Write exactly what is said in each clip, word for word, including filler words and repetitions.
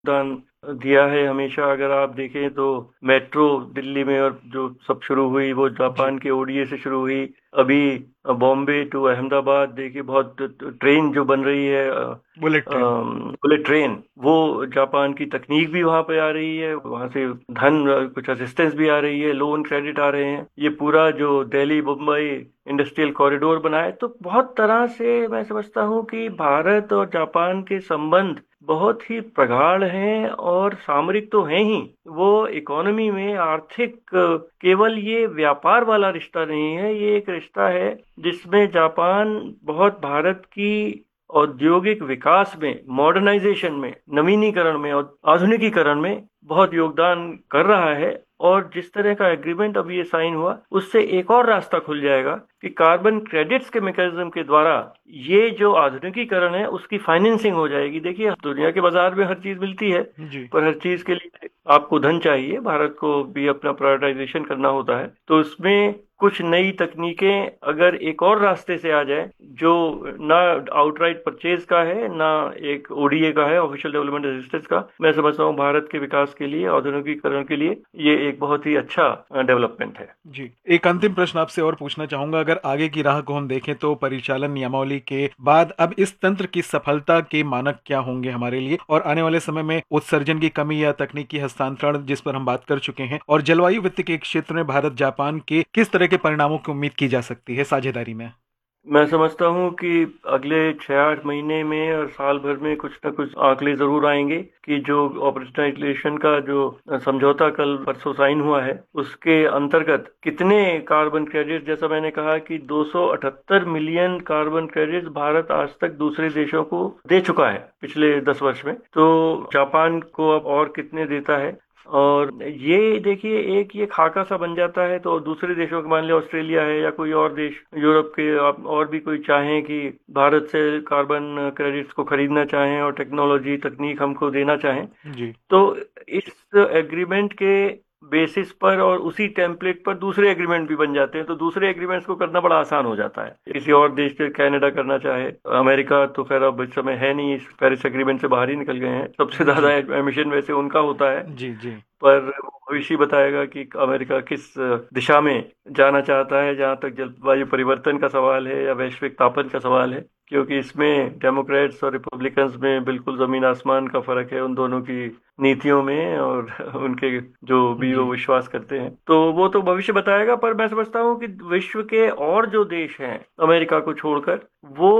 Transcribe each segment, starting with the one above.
योगदान दिया है हमेशा। अगर आप देखें तो मेट्रो दिल्ली में और जो सब शुरू हुई वो जी। जापान के ओडीए से शुरू हुई। अभी बॉम्बे टू अहमदाबाद देखिए, बहुत ट्रेन जो बन रही है, बुलेट ट्रेन। बुलेट ट्रेन, वो जापान की तकनीक भी वहां पे आ रही है, वहां से धन अ, कुछ असिस्टेंस भी आ रही है, लोन क्रेडिट आ रहे हैं। ये पूरा जो दिल्ली मुंबई इंडस्ट्रियल कॉरिडोर बना है, तो बहुत तरह से मैं समझता हूँ कि भारत और जापान के संबंध बहुत ही प्रगाढ़ हैं, और सामरिक तो हैं ही, वो इकोनॉमी में आर्थिक अ, केवल ये व्यापार वाला रिश्ता नहीं है, ये एक रिश्ता है जिसमें जापान बहुत भारत की औद्योगिक विकास में, मॉडर्नाइजेशन में, नवीनीकरण में और आधुनिकीकरण में बहुत योगदान कर रहा है। और जिस तरह का एग्रीमेंट अभी ये साइन हुआ, उससे एक और रास्ता खुल जाएगा कि कार्बन क्रेडिट्स के मैकेनिज्म के द्वारा ये जो आधुनिकीकरण है उसकी फाइनेंसिंग हो जाएगी। देखिए, दुनिया के बाजार में हर चीज मिलती है, जी। पर हर चीज के लिए आपको धन चाहिए। भारत को भी अपना प्रायोरिटाइजेशन करना होता है, तो उसमें कुछ नई तकनीकें अगर एक और रास्ते से आ जाए, जो ना आउटराइट परचेज का है, ना एक ओडीए का है, ऑफिशियल डेवलपमेंट असिस्टेंस का, मैं समझता हूँ भारत के विकास के लिए, आधुनिकीकरण के लिए ये एक बहुत ही अच्छा डेवलपमेंट है। जी। एक अंतिम प्रश्न आपसे और पूछना चाहूंगा, अगर आगे की राह को हम देखें तो परिचालन नियमावली के बाद अब इस तंत्र की सफलता के मानक क्या होंगे हमारे लिए, और आने वाले समय में उत्सर्जन की कमी या तकनीकी हस्तांतरण जिस पर हम बात कर चुके हैं, और जलवायु वित्त के क्षेत्र में भारत जापान के किस तरह के परिणामों की उम्मीद की जा सकती है साझेदारी में? मैं समझता हूँ कि अगले छह आठ महीने में और साल भर में कुछ ना कुछ आंकड़े जरूर आएंगे कि जो ऑपरेशनलाइजेशन का जो समझौता कल परसों साइन हुआ है, उसके अंतर्गत कितने कार्बन क्रेडिट, जैसा मैंने कहा कि दो सौ अठहत्तर मिलियन कार्बन क्रेडिट भारत आज तक दूसरे देशों को दे चुका है पिछले दस वर्ष में। तो जापान को अब और कितने देता है, और ये देखिए एक ये खाका सा बन जाता है, तो दूसरे देशों के, मान लिया ऑस्ट्रेलिया है या कोई और देश यूरोप के, आप और भी कोई चाहें कि भारत से कार्बन क्रेडिट्स को खरीदना चाहें और टेक्नोलॉजी तकनीक हमको देना चाहें, जी। तो इस एग्रीमेंट के बेसिस पर और उसी टेम्पलेट पर दूसरे एग्रीमेंट भी बन जाते हैं, तो दूसरे एग्रीमेंट्स को करना बड़ा आसान हो जाता है। किसी और देश के, कनाडा करना चाहे, अमेरिका तो खैर अब इस समय है नहीं, इस पेरिस एग्रीमेंट से बाहर ही निकल गए हैं, सबसे ज्यादा जी। एमिशन वैसे उनका होता है। जी। जी। पर भविष्य बताएगा कि अमेरिका किस दिशा में जाना चाहता है, जहां तक जलवायु परिवर्तन का सवाल है या वैश्विक तापन का सवाल है, क्योंकि इसमें डेमोक्रेट्स और रिपब्लिकन्स में बिल्कुल जमीन आसमान का फर्क है उन दोनों की नीतियों में, और उनके जो भी वो जी। विश्वास करते हैं, तो वो तो भविष्य बताएगा। पर मैं समझता हूँ कि विश्व के और जो देश हैं अमेरिका को छोड़कर, वो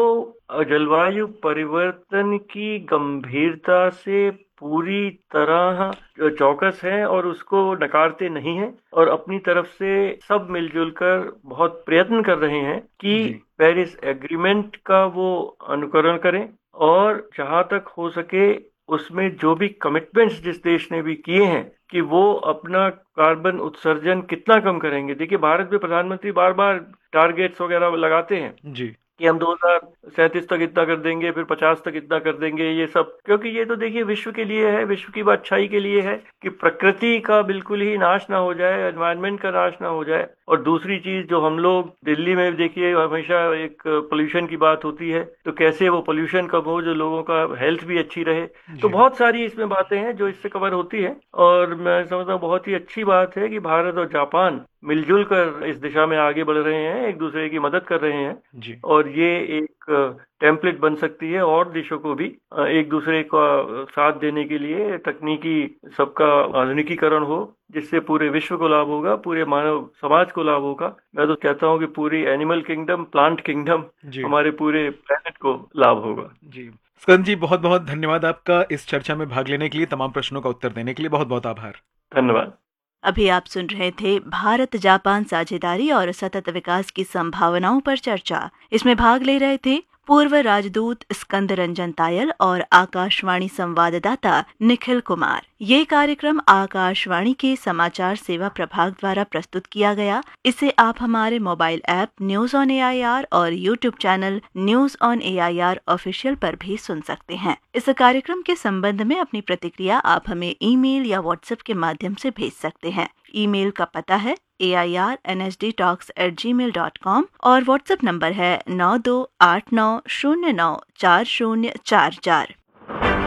जलवायु परिवर्तन की गंभीरता से पूरी तरह चौकस हैं और उसको नकारते नहीं हैं, और अपनी तरफ से सब मिलजुल कर बहुत प्रयत्न कर रहे हैं कि जी। पेरिस एग्रीमेंट का वो अनुकरण करें, और जहां तक हो सके उसमें जो भी कमिटमेंट्स जिस देश ने भी किए हैं कि वो अपना कार्बन उत्सर्जन कितना कम करेंगे। देखिए, भारत में प्रधानमंत्री बार बार टारगेट्स वगैरह लगाते हैं जी। कि हम दो हजार सैंतीस तक इतना कर देंगे, फिर पचास तक इतना कर देंगे, ये सब क्योंकि ये तो देखिए विश्व के लिए है, विश्व की अच्छाई के लिए है कि प्रकृति का बिल्कुल ही नाश ना हो जाए, एनवायरनमेंट का नाश ना हो जाए। और दूसरी चीज, जो हम लोग दिल्ली में देखिए हमेशा एक पोल्यूशन की बात होती है, तो कैसे वो पोल्यूशन कम हो, जो लोगों का हेल्थ भी अच्छी रहे। तो जी। बहुत सारी इसमें बातें हैं जो इससे कवर होती है, और मैं समझता हूँ बहुत ही अच्छी बात है कि भारत और जापान मिलजुल कर इस दिशा में आगे बढ़ रहे हैं, एक दूसरे की मदद कर रहे हैं। जी। और ये एक टेम्पलेट बन सकती है और देशों को भी अ, एक दूसरे का साथ देने के लिए, तकनीकी सबका आधुनिकीकरण हो, जिससे पूरे विश्व को लाभ होगा, पूरे मानव समाज को लाभ होगा। मैं तो कहता हूँ कि पूरी एनिमल किंगडम, प्लांट किंगडम, जी। हमारे पूरे प्लेनेट को लाभ होगा। जी। स्कंद जी, बहुत बहुत धन्यवाद आपका इस चर्चा में भाग लेने के लिए, तमाम प्रश्नों का उत्तर देने के लिए बहुत बहुत आभार। धन्यवाद। अभी आप सुन रहे थे भारत जापान साझेदारी और सतत विकास की संभावनाओं पर चर्चा। इसमें भाग ले रहे थे पूर्व राजदूत स्कंद रंजन तायल और आकाशवाणी संवाददाता निखिल कुमार। ये कार्यक्रम आकाशवाणी के समाचार सेवा प्रभाग द्वारा प्रस्तुत किया गया। इसे आप हमारे mobile app news on AIR और YouTube channel news on AIR official पर भी सुन सकते हैं। इस कार्यक्रम के संबंध में अपनी प्रतिक्रिया आप हमें ईमेल या व्हाट्सएप के माध्यम से भेज सकते हैं। ईमेल का पता है ए I R N S D talks eight ji mail dot com और व्हाट्सएप नंबर है नौ दो आठ नौ शून्य नौ चार शून्य चार चार।